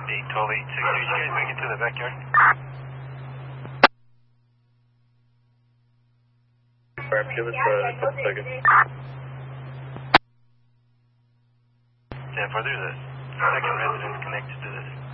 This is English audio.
812-862, you guys make it to the backyard? Alright, give us a couple seconds. 10-4, there's a second residence connected to this.